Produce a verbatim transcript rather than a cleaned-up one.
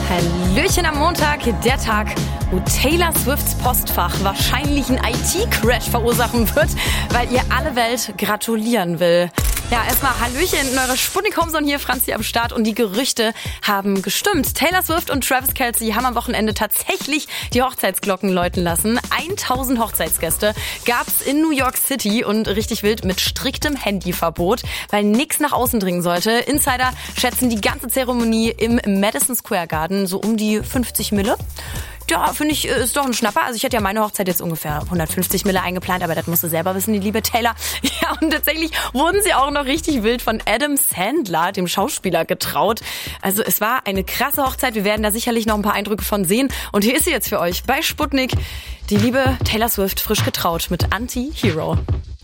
Hallöchen am Montag, der Tag, wo Taylor Swifts Postfach wahrscheinlich einen I T-Crash verursachen wird, weil ihr alle Welt gratulieren will. Ja, erstmal Hallöchen in eurer Sputnik Homezone, hier Franzi am Start und die Gerüchte haben gestimmt. Taylor Swift und Travis Kelce haben am Wochenende tatsächlich die Hochzeitsglocken läuten lassen. tausend Hochzeitsgäste gab's in New York City und richtig wild mit striktem Handyverbot, weil nichts nach außen dringen sollte. Insider schätzen die ganze Zeremonie im Madison Square Garden so um die fünfzig Mille. Ja, finde ich, ist doch ein Schnapper. Also ich hätte ja meine Hochzeit jetzt ungefähr hundertfünfzig Mille eingeplant, aber das musst du selber wissen, die liebe Taylor. Ja, und tatsächlich wurden sie auch noch richtig wild von Adam Sandler, dem Schauspieler, getraut. Also es war eine krasse Hochzeit. Wir werden da sicherlich noch ein paar Eindrücke von sehen. Und hier ist sie jetzt für euch bei Sputnik, die liebe Taylor Swift, frisch getraut mit Anti-Hero.